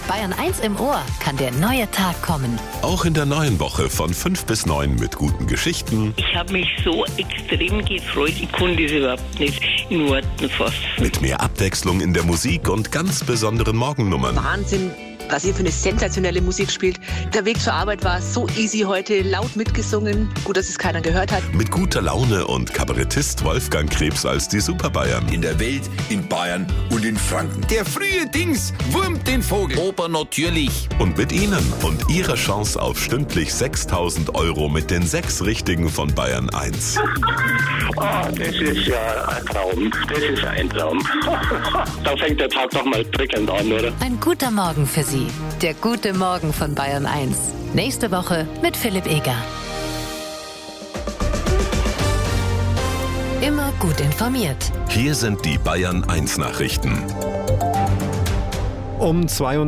Bayern 1 im Ohr kann der neue Tag kommen. Auch in der neuen Woche von 5 bis 9 mit guten Geschichten. Ich habe mich so extrem gefreut, ich konnte es überhaupt nicht in Worten fassen. Mit mehr Abwechslung in der Musik und ganz besonderen Morgennummern. Wahnsinn, was ihr für eine sensationelle Musik spielt. Der Weg zur Arbeit war so easy heute, laut mitgesungen. Gut, dass es keiner gehört hat. Mit guter Laune und Kabarettist Wolfgang Krebs als die Superbayern. In der Welt, in Bayern und in Franken. Der frühe Dings wurmt den Vogel. Oper natürlich. Und mit Ihnen und Ihrer Chance auf stündlich 6.000 € mit den 6 Richtigen von Bayern 1. Das ist ja ein Traum. Das ist ein Traum. Da fängt der Tag doch mal prickelnd an, oder? Ein guter Morgen für Sie. Der gute Morgen von Bayern 1. Nächste Woche mit Philipp Eger. Immer gut informiert. Hier sind die Bayern 1 Nachrichten. Um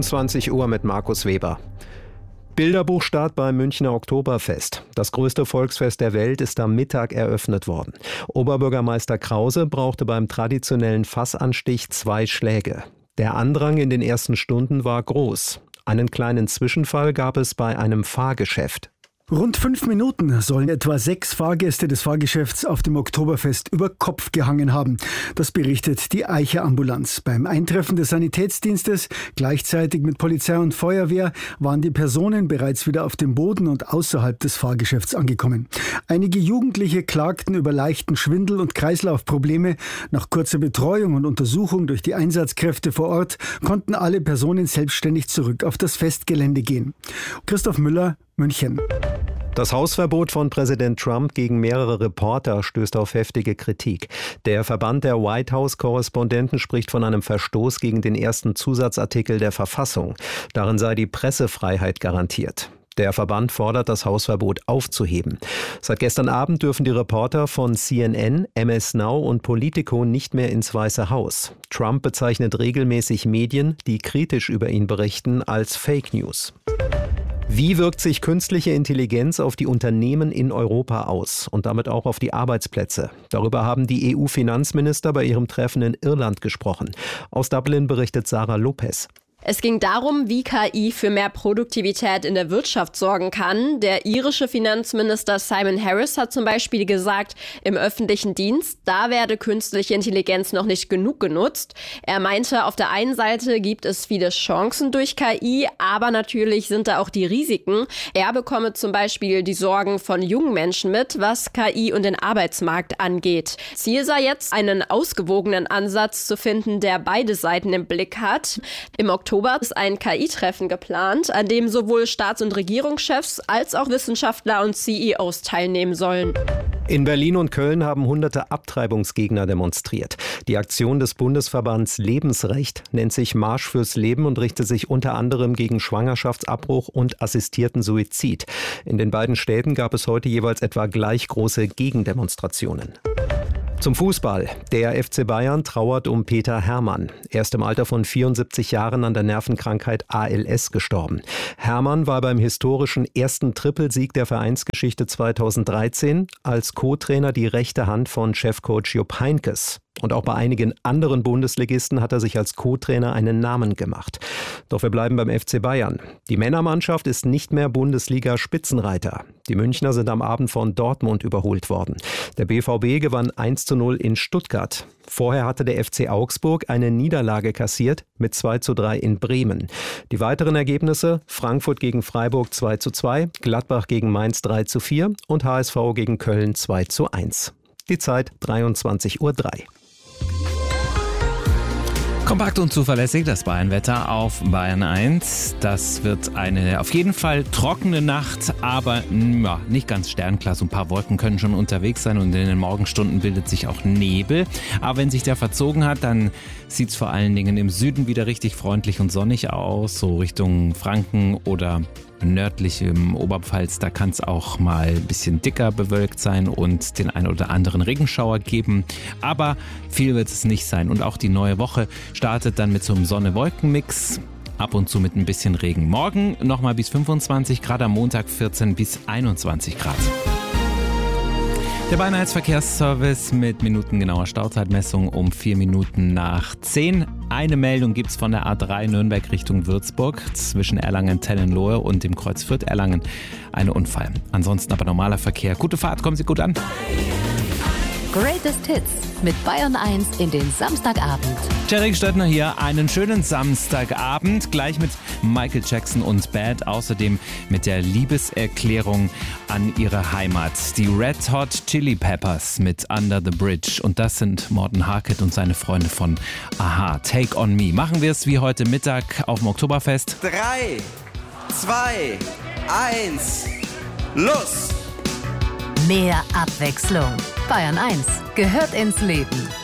22 Uhr mit Markus Weber. Bilderbuchstart beim Münchner Oktoberfest. Das größte Volksfest der Welt ist am Mittag eröffnet worden. Oberbürgermeister Krause brauchte beim traditionellen Fassanstich 2 Schläge. Der Andrang in den ersten Stunden war groß. Einen kleinen Zwischenfall gab es bei einem Fahrgeschäft. Rund 5 Minuten sollen etwa 6 Fahrgäste des Fahrgeschäfts auf dem Oktoberfest über Kopf gehangen haben. Das berichtet die Eicher Ambulanz. Beim Eintreffen des Sanitätsdienstes, gleichzeitig mit Polizei und Feuerwehr, waren die Personen bereits wieder auf dem Boden und außerhalb des Fahrgeschäfts angekommen. Einige Jugendliche klagten über leichten Schwindel und Kreislaufprobleme. Nach kurzer Betreuung und Untersuchung durch die Einsatzkräfte vor Ort konnten alle Personen selbstständig zurück auf das Festgelände gehen. Christoph Müller, München. Das Hausverbot von Präsident Trump gegen mehrere Reporter stößt auf heftige Kritik. Der Verband der White House-Korrespondenten spricht von einem Verstoß gegen den ersten Zusatzartikel der Verfassung. Darin sei die Pressefreiheit garantiert. Der Verband fordert, das Hausverbot aufzuheben. Seit gestern Abend dürfen die Reporter von CNN, MS Now und Politico nicht mehr ins Weiße Haus. Trump bezeichnet regelmäßig Medien, die kritisch über ihn berichten, als Fake News. Wie wirkt sich künstliche Intelligenz auf die Unternehmen in Europa aus und damit auch auf die Arbeitsplätze? Darüber haben die EU-Finanzminister bei ihrem Treffen in Irland gesprochen. Aus Dublin berichtet Sarah Lopez. Es ging darum, wie KI für mehr Produktivität in der Wirtschaft sorgen kann. Der irische Finanzminister Simon Harris hat zum Beispiel gesagt, im öffentlichen Dienst, da werde künstliche Intelligenz noch nicht genug genutzt. Er meinte, auf der einen Seite gibt es viele Chancen durch KI, aber natürlich sind da auch die Risiken. Er bekomme zum Beispiel die Sorgen von jungen Menschen mit, was KI und den Arbeitsmarkt angeht. Ziel sei jetzt, einen ausgewogenen Ansatz zu finden, der beide Seiten im Blick hat. Im Oktober ist ein KI-Treffen geplant, an dem sowohl Staats- und Regierungschefs als auch Wissenschaftler und CEOs teilnehmen sollen. In Berlin und Köln haben hunderte Abtreibungsgegner demonstriert. Die Aktion des Bundesverbands Lebensrecht nennt sich Marsch fürs Leben und richtet sich unter anderem gegen Schwangerschaftsabbruch und assistierten Suizid. In den beiden Städten gab es heute jeweils etwa gleich große Gegendemonstrationen. Zum Fußball. Der FC Bayern trauert um Peter Herrmann. Er ist im Alter von 74 Jahren an der Nervenkrankheit ALS gestorben. Herrmann war beim historischen ersten Trippelsieg der Vereinsgeschichte 2013 als Co-Trainer die rechte Hand von Chefcoach Jupp Heynckes. Und auch bei einigen anderen Bundesligisten hat er sich als Co-Trainer einen Namen gemacht. Doch wir bleiben beim FC Bayern. Die Männermannschaft ist nicht mehr Bundesliga-Spitzenreiter. Die Münchner sind am Abend von Dortmund überholt worden. Der BVB gewann 1:0 in Stuttgart. Vorher hatte der FC Augsburg eine Niederlage kassiert mit 2:3 in Bremen. Die weiteren Ergebnisse: Frankfurt gegen Freiburg 2:2, Gladbach gegen Mainz 3:4 und HSV gegen Köln 2:1. Die Zeit 23:03 Uhr. Kompakt und zuverlässig das Bayernwetter auf Bayern 1. Das wird eine auf jeden Fall trockene Nacht, aber nicht ganz sternklar. So ein paar Wolken können schon unterwegs sein und in den Morgenstunden bildet sich auch Nebel. Aber wenn sich der verzogen hat, dann sieht es vor allen Dingen im Süden wieder richtig freundlich und sonnig aus, so Richtung Franken oder nördlich im Oberpfalz, da kann es auch mal ein bisschen dicker bewölkt sein und den ein oder anderen Regenschauer geben. Aber viel wird es nicht sein. Und auch die neue Woche startet dann mit so einem Sonne-Wolken-Mix. Ab und zu mit ein bisschen Regen. Morgen nochmal bis 25 Grad, am Montag 14 bis 21 Grad. Der Bayern 1 Verkehrsservice mit minutengenauer Stauzeitmessung um 4 Minuten nach 10. Eine Meldung gibt es von der A3 Nürnberg Richtung Würzburg zwischen Erlangen-Tellenlohe und dem Kreuz Fürth-Erlangen. Ein Unfall. Ansonsten aber normaler Verkehr. Gute Fahrt, kommen Sie gut an. Greatest Hits mit Bayern 1 in den Samstagabend. Jerry Stöttner hier, einen schönen Samstagabend, gleich mit Michael Jackson und Bad, außerdem mit der Liebeserklärung an ihre Heimat. Die Red Hot Chili Peppers mit Under the Bridge und das sind Morten Harket und seine Freunde von Aha, Take on Me. Machen wir es wie heute Mittag auf dem Oktoberfest. 3, 2, 1, los! Mehr Abwechslung. Bayern 1 gehört ins Leben.